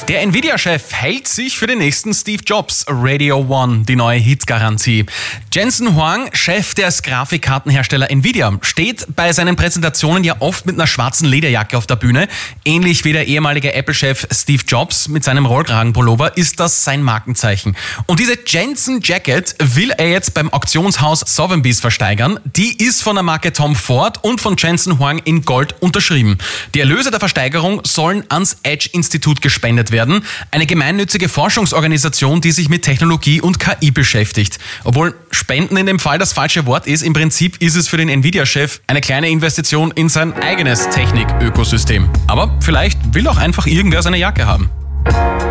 Der Nvidia-Chef hält sich für den nächsten Steve Jobs. Radio One, die neue Hitgarantie. Jensen Huang, Chef des Grafikkartenhersteller Nvidia, steht bei seinen Präsentationen ja oft mit einer schwarzen Lederjacke auf der Bühne. Ähnlich wie der ehemalige Apple-Chef Steve Jobs mit seinem Rollkragenpullover ist das sein Markenzeichen. Und diese Jensen Jacket will er jetzt beim Auktionshaus Sotheby's versteigern. Die ist von der Marke Tom Ford und von Jensen Huang in Gold unterschrieben. Die Erlöse der Versteigerung sollen ans Edge-Institut gespendet werden. Eine gemeinnützige Forschungsorganisation, die sich mit Technologie und KI beschäftigt. Obwohl Spenden in dem Fall das falsche Wort ist, im Prinzip ist es für den Nvidia-Chef eine kleine Investition in sein eigenes Technik-Ökosystem. Aber vielleicht will auch einfach irgendwer seine Jacke haben.